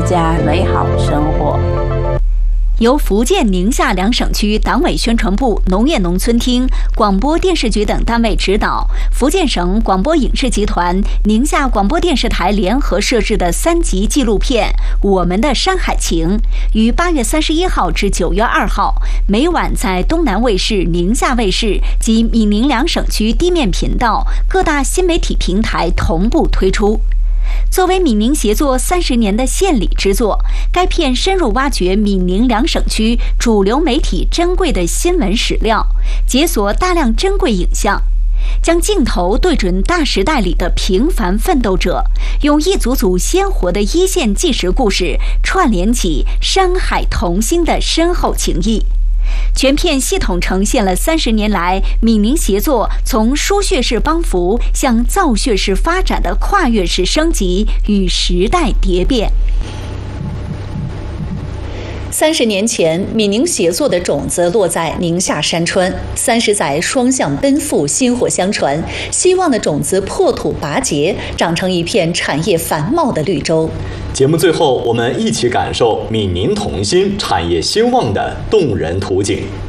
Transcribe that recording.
家美好生活。 由福建宁夏两省区党委宣传部、农业农村厅、广播电视局等单位指导，福建省广播影视集团、宁夏广播电视台联合摄制的3集纪录片《我们的山海情》，于8月31号至9月2号，每晚在东南卫视、宁夏卫视及闽宁两省区地面频道各大新媒体平台同步推出。作为闽宁协作30年的献礼之作，该片深入挖掘闽宁两省区主流媒体珍贵的新闻史料，解锁大量珍贵影像，将镜头对准大时代里的平凡奋斗者，用一组组鲜活的一线纪实故事串联起山海同心的深厚情谊。全片系统呈现了30年来闽宁协作从输血式帮扶向造血式发展的跨越式升级与时代蝶变。 30年前，闽宁协作的种子落在宁夏山川，30载双向奔赴，薪火相传，希望的种子破土拔节，长成一片产业繁茂的绿洲。 节目最后，我们一起感受闽宁同心、产业兴旺的动人图景。